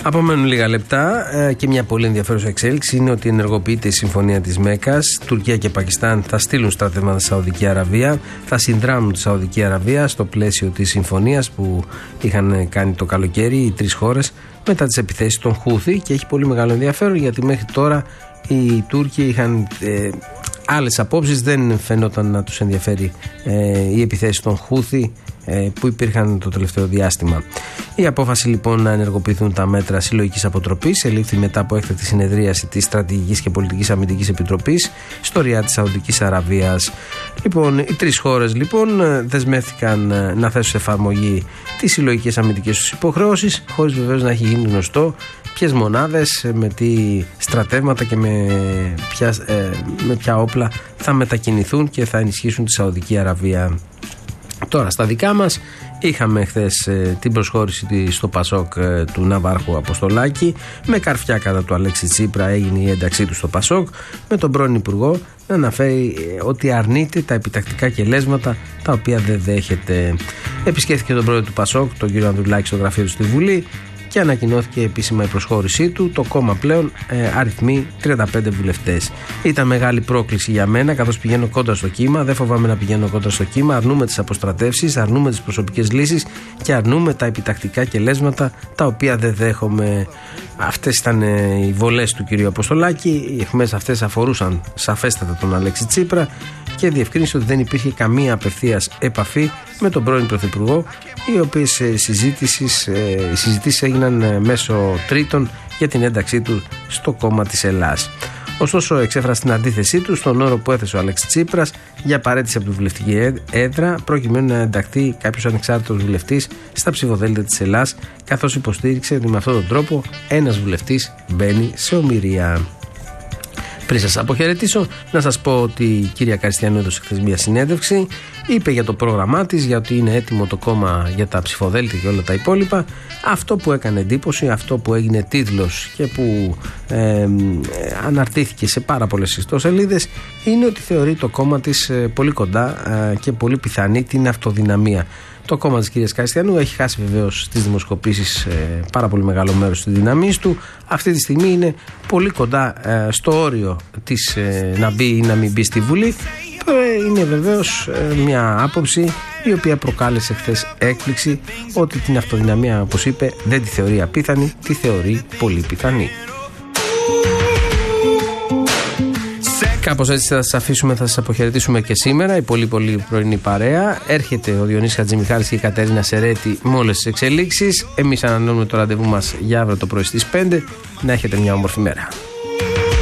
Απομένουν λίγα λεπτά και μια πολύ ενδιαφέρουσα εξέλιξη είναι ότι ενεργοποιείται η συμφωνία της Μέκκας. Τουρκία και Πακιστάν θα στείλουν στρατεύματα στη Σαουδική Αραβία, θα συνδράμουν τη Σαουδική Αραβία στο πλαίσιο της συμφωνίας που είχαν κάνει το καλοκαίρι οι τρεις χώρες μετά τις επιθέσεις των Χούθη. Και έχει πολύ μεγάλο ενδιαφέρον γιατί μέχρι τώρα οι Τούρκοι είχαν άλλες απόψεις, δεν φαινόταν να τους ενδιαφέρει οι επιθέσεις των Χούθη που υπήρχαν το τελευταίο διάστημα. Η απόφαση λοιπόν να ενεργοποιηθούν τα μέτρα συλλογικής αποτροπής ελήφθη μετά από έκτακτη συνεδρίαση της Στρατηγικής και Πολιτικής Αμυντικής Επιτροπής στο Ριάντ της Σαουδικής Αραβίας. Λοιπόν, οι τρεις χώρες λοιπόν δεσμεύτηκαν να θέσουν σε εφαρμογή τις συλλογικές αμυντικές τους υποχρεώσεις, χωρίς βεβαίως να έχει γίνει γνωστό ποιες μονάδες, με τι στρατεύματα και με ποια όπλα θα μετακινηθούν και θα ενισχύσουν τη Σαουδική Αραβία. Τώρα στα δικά μας είχαμε χθες την προσχώρηση στο Πασόκ του Ναυάρχου Αποστολάκη. Με καρφιά κατά του Αλέξη Τσίπρα έγινε η ένταξή του στο Πασόκ, με τον πρώην Υπουργό να αναφέρει ότι αρνείται τα επιτακτικά κελέσματα τα οποία δεν δέχεται. Επισκέφθηκε τον πρόεδρο του Πασόκ, τον κύριο Ανδρουλάκη, στο γραφείο του στη Βουλή και ανακοινώθηκε επίσημα η προσχώρησή του. Το κόμμα πλέον αριθμεί 35 βουλευτές. Ήταν μεγάλη πρόκληση για μένα, καθώς πηγαίνω κόντρα στο κύμα. Δεν φοβάμαι να πηγαίνω κόντρα στο κύμα. Αρνούμε τις αποστρατεύσεις, αρνούμε τις προσωπικές λύσεις και αρνούμε τα επιτακτικά κελέσματα τα οποία δεν δέχομαι. Αυτές ήταν οι βολές του κυρίου Αποστολάκη. Οι αιχμές αυτές αφορούσαν σαφέστατα τον Αλέξη Τσίπρα και διευκρίνησε ότι δεν υπήρχε καμία απευθείας επαφή με τον πρώην Πρωθυπουργό, οι οποίες οι συζητήσεις έγιναν μέσω τρίτων για την ένταξή του στο κόμμα της Ελλάς. Ωστόσο, εξέφρασε την αντίθεσή του στον όρο που έθεσε ο Αλέξης Τσίπρας για παραίτηση από τη βουλευτική έδρα, προκειμένου να ενταχθεί κάποιος ανεξάρτητος βουλευτής στα ψηφοδέλτια της Ελλάς, καθώς υποστήριξε ότι με αυτόν τον τρόπο ένας βουλευτής μπαίνει σε ομηρία. Πριν σας αποχαιρετήσω, να σας πω ότι η κυρία Καριστιανού έδωσε χθες μια συνέντευξη. Είπε για το πρόγραμμά της, για ότι είναι έτοιμο το κόμμα για τα ψηφοδέλτια και όλα τα υπόλοιπα. Αυτό που έκανε εντύπωση, αυτό που έγινε τίτλος και που αναρτήθηκε σε πάρα πολλές ιστοσελίδες, είναι ότι θεωρεί το κόμμα της πολύ κοντά και πολύ πιθανή την αυτοδυναμία. Το κόμμα της κυρίας Καριστιανού έχει χάσει βεβαίως στις δημοσκοπήσεις πάρα πολύ μεγάλο μέρος της δύναμής του. Αυτή τη στιγμή είναι πολύ κοντά στο όριο της να μπει ή να μην μπει στη Βουλή. Είναι βεβαίως μια άποψη η οποία προκάλεσε χθες έκπληξη, ότι την αυτοδυναμία, όπως είπε, δεν τη θεωρεί απίθανη, τη θεωρεί πολύ πιθανή. Κάπως έτσι θα σας αφήσουμε, θα σας αποχαιρετήσουμε και σήμερα. Η πολύ πρωινή παρέα. Έρχεται ο Διονύσης Χατζημιχάλης και η Κατερίνα Σερέτη με όλες τις εξελίξεις. Εμείς ανανεώνουμε το ραντεβού μας για αύριο το πρωί στις 5. Να έχετε μια όμορφη μέρα.